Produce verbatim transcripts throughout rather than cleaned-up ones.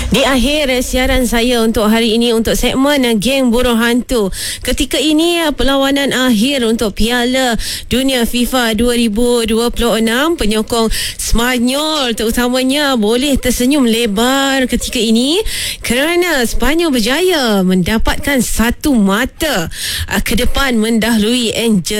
Di akhir siaran saya untuk hari ini, untuk segmen Geng Buruh Hantu, ketika ini perlawanan akhir untuk Piala Dunia FIFA dua ribu dua puluh enam, penyokong Spanyol terutamanya boleh tersenyum lebar ketika ini kerana Spanyol berjaya mendapatkan satu mata ke depan mendahului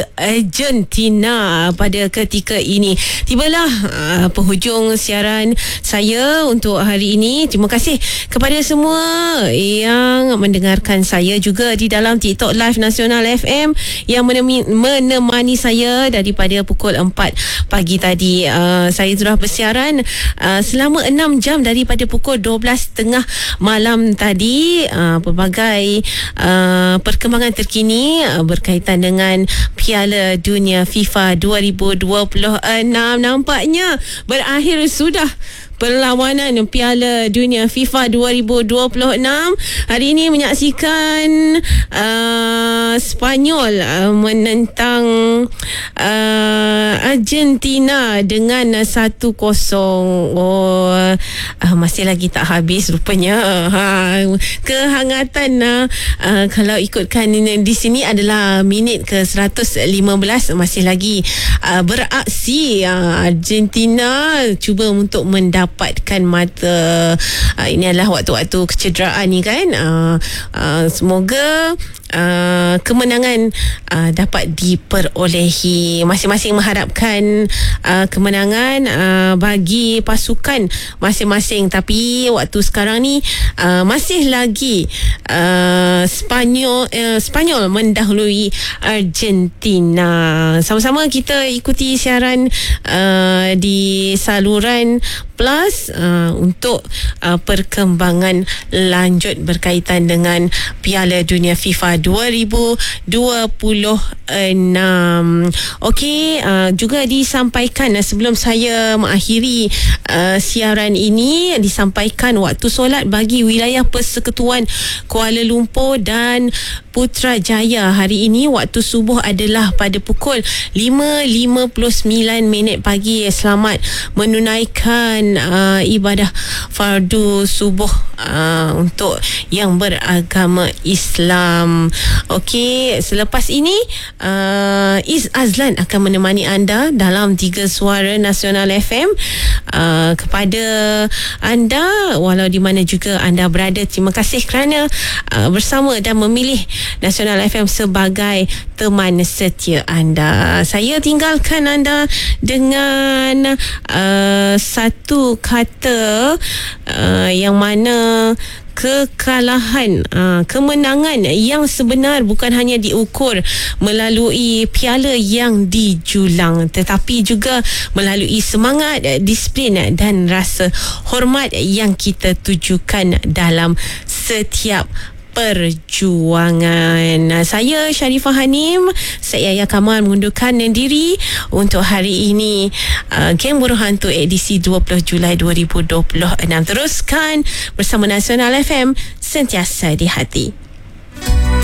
Argentina pada ketika ini. Tibalah uh, penghujung siaran saya untuk hari ini. Terima kasih kepada semua yang mendengarkan saya juga di dalam TikTok Live Nasional F M yang menemani, menemani saya daripada pukul empat pagi tadi. Uh, saya sudah bersiaran uh, selama enam jam daripada pukul dua belas tiga puluh malam tadi. Uh, pelbagai uh, perkembangan terkini uh, berkaitan dengan Piala Dunia FIFA dua ribu dua puluh enam. Nampaknya berakhir sudah perlawanan Piala Dunia FIFA dua ribu dua puluh enam. Hari ini menyaksikan uh, Spanyol uh, menentang uh, Argentina dengan satu kosong. Oh, uh, masih lagi tak habis rupanya. Ha, kehangatan uh, uh, kalau ikutkan di sini adalah minit ke seratus lima belas, masih lagi uh, beraksi. uh, Argentina cuba untuk mendapat dapatkan mata. Uh, ini adalah waktu-waktu kecederaan ni kan. Uh, uh, semoga uh, kemenangan uh, dapat diperolehi. Masing-masing mengharapkan uh, kemenangan uh, bagi pasukan masing-masing. Tapi waktu sekarang ni uh, masih lagi uh, Spanyol uh, Spanyol mendahului Argentina. Sama-sama kita ikuti siaran uh, di saluran Plus uh, untuk uh, perkembangan lanjut berkaitan dengan Piala Dunia FIFA dua ribu dua puluh enam. Okey, uh, juga disampaikan uh, sebelum saya mengakhiri uh, siaran ini, disampaikan waktu solat bagi wilayah Persekutuan Kuala Lumpur dan Putrajaya hari ini waktu subuh adalah pada pukul lima lima puluh sembilan minit pagi. Selamat menunaikan uh, ibadah fardu subuh uh, untuk yang beragama Islam. Okey, selepas ini uh, Iz Azlan akan menemani anda dalam Tiga Suara Nasional F M. Uh, kepada anda walau di mana juga anda berada, terima kasih kerana uh, bersama dan memilih Nasional F M sebagai teman setia anda. Saya tinggalkan anda dengan uh, satu kata uh, yang mana kekalahan, uh, kemenangan yang sebenar bukan hanya diukur melalui piala yang dijulang, tetapi juga melalui semangat, disiplin dan rasa hormat yang kita tujukan dalam setiap perjuangan. Saya Sharifah Hanim, saya Yaya Kamal mengundurkan diri untuk hari ini. uh, Geng Buruh Hantu edisi dua puluh Julai dua ribu dua puluh enam. Teruskan bersama Nasional F M, sentiasa di hati.